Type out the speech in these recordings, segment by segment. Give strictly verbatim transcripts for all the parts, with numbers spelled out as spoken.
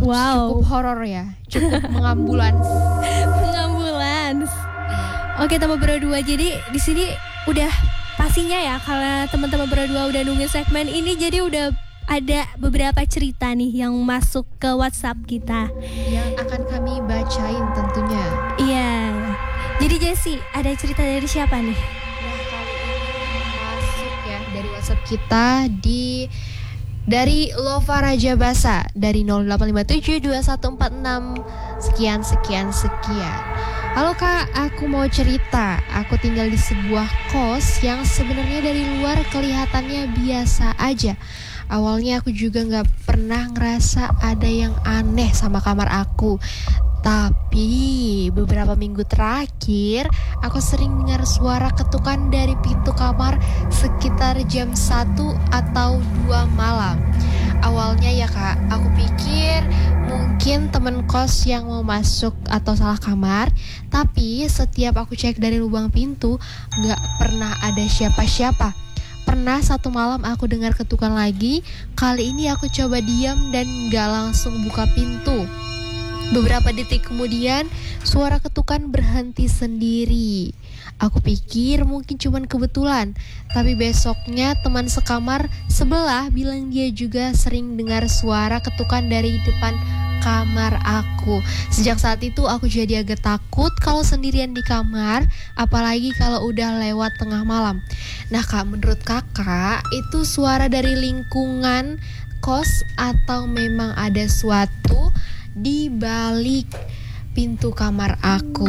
Wow. Cukup horor ya, cukup mengambulans. Mengambulans. Oke, teman berdua. Jadi di sini udah pastinya ya, karena teman-teman berdua udah nungguin segmen ini, jadi udah ada beberapa cerita nih yang masuk ke WhatsApp kita yang akan kami bacain tentunya. Iya. Jadi Jessie, ada cerita dari siapa nih? Nah, kali ini masuk ya dari WhatsApp kita di dari Lova Raja Basa dari nol delapan lima tujuh dua satu empat enam sekian sekian sekian. Halo Kak, aku mau cerita. Aku tinggal di sebuah kos yang sebenarnya dari luar kelihatannya biasa aja. Awalnya aku juga gak pernah ngerasa ada yang aneh sama kamar aku. Tapi beberapa minggu terakhir aku sering dengar suara ketukan dari pintu kamar sekitar jam satu atau dua malam. Awalnya ya Kak, aku pikir mungkin temen kos yang mau masuk atau salah kamar. Tapi setiap aku cek dari lubang pintu, gak pernah ada siapa-siapa. Pernah satu malam aku dengar ketukan lagi. Kali ini aku coba diam dan gak langsung buka pintu. Beberapa detik kemudian, suara ketukan berhenti sendiri. Aku pikir mungkin cuma kebetulan. Tapi besoknya teman sekamar sebelah bilang dia juga sering dengar suara ketukan dari depan kamar aku. Sejak saat itu aku jadi agak takut kalau sendirian di kamar, apalagi kalau udah lewat tengah malam. Nah Kak, menurut Kakak itu suara dari lingkungan kos atau memang ada suatu di balik pintu kamar aku?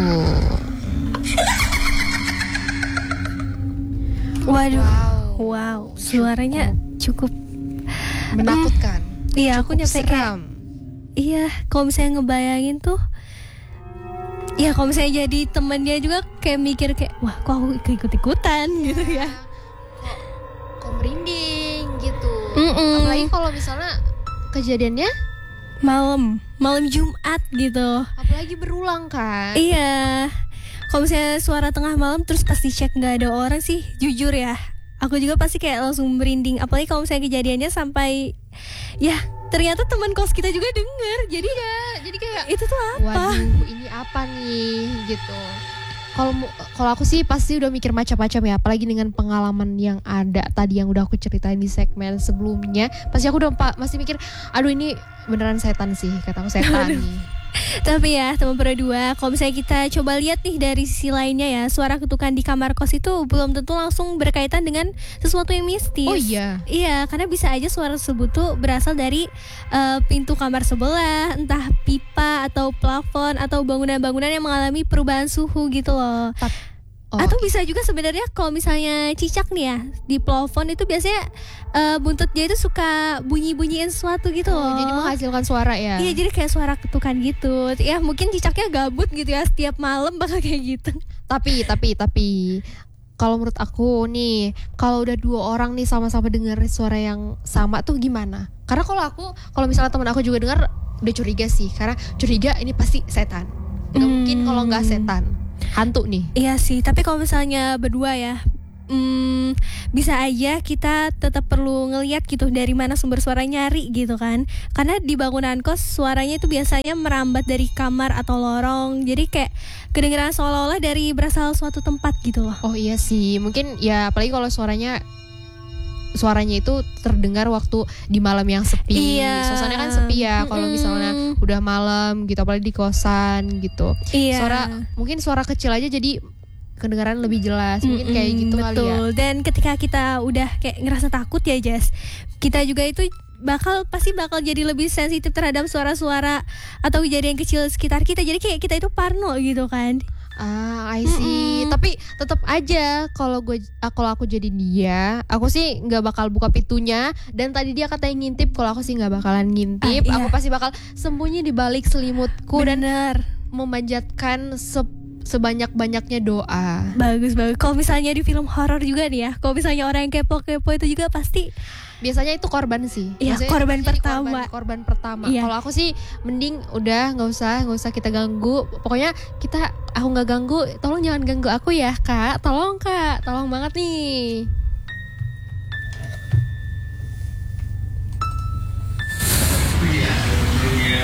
Waduh, wow, wow. Suaranya cukup menakutkan. Hmm, iya, aku nyampe kayak, iya, kalau misalnya ngebayangin tuh, iya kalau misalnya jadi temen dia juga kayak mikir kayak, wah kok aku ikut-ikutan ya, gitu ya. Kok, kok merinding gitu. Mm-mm. Apalagi kalau misalnya kejadiannya malam, malam Jumat gitu. Apalagi berulang kan. Iya. Kalau misalnya suara tengah malam terus pasti cek nggak ada orang sih, jujur ya, aku juga pasti kayak langsung merinding. Apalagi kalau misalnya kejadiannya sampai, ya ternyata teman kos kita juga denger. Jadi ya, jadi kayak itu tuh apa? Waduh, ini apa nih gitu. Kalau kalau aku sih pasti udah mikir macam-macam ya, apalagi dengan pengalaman yang ada tadi yang udah aku ceritain di segmen sebelumnya. Pasti aku udah pa- masih mikir, aduh ini beneran setan sih, kataku setan nih. Tapi ya teman berdua, kalau misalnya kita coba lihat nih dari sisi lainnya ya, suara ketukan di kamar kos itu belum tentu langsung berkaitan dengan sesuatu yang mistis. Oh iya? Iya, karena bisa aja suara tersebut tuh berasal dari uh, pintu kamar sebelah, entah pipa atau plafon atau bangunan-bangunan yang mengalami perubahan suhu gitu loh. Tap- Oh. Atau bisa juga sebenarnya kalau misalnya cicak nih ya di plafon itu biasanya uh, buntut dia itu suka bunyi-bunyiin sesuatu gitu loh. Oh, jadi menghasilkan suara ya. Iya, jadi kayak suara ketukan gitu. Ya mungkin cicaknya gabut gitu ya, setiap malam bakal kayak gitu. Tapi tapi tapi kalau menurut aku nih, kalau udah dua orang nih sama-sama dengar suara yang sama tuh gimana? Karena kalau aku, kalau misalnya teman aku juga dengar, udah curiga sih. Karena curiga ini pasti setan. Gak hmm. mungkin kalau nggak setan. Hantu nih. Iya sih, tapi kalau misalnya berdua ya, hmm, bisa aja kita tetap perlu ngelihat gitu dari mana sumber suara, nyari gitu kan. Karena di bangunan kos suaranya itu biasanya merambat dari kamar atau lorong. Jadi kayak kedengeran seolah-olah dari berasal suatu tempat gitu loh. Oh iya sih, mungkin ya apalagi kalau suaranya suaranya itu terdengar waktu di malam yang sepi. Iya. Suasananya kan sepi ya kalau misalnya udah malam gitu, apalagi di kosan gitu. Iya. Suara mungkin suara kecil aja jadi kedengaran lebih jelas. Mungkin kayak gitu kali ya. Betul. Dan ketika kita udah kayak ngerasa takut ya Jess, kita juga itu bakal pasti bakal jadi lebih sensitif terhadap suara-suara atau kejadian kecil sekitar kita. Jadi kayak kita itu parno gitu kan. Ah, I see. Mm-mm. Tapi tetap aja kalau gue kalau aku jadi dia, aku sih nggak bakal buka pintunya. Dan tadi dia katanya ngintip, kalau aku sih nggak bakalan ngintip. Ah, iya. Aku pasti bakal sembunyi di balik selimutku. Bener. Dan memanjatkan se- sebanyak-banyaknya doa. Bagus banget. Kalau misalnya di film horor juga nih ya, kalau misalnya orang yang kepo-kepo itu juga pasti biasanya itu korban sih. Iya, korban pertama. Korban, korban pertama. Iya. Kalau aku sih mending udah nggak usah, nggak usah kita ganggu. Pokoknya kita, aku nggak ganggu. Tolong jangan ganggu aku ya kak. Tolong kak, tolong banget nih.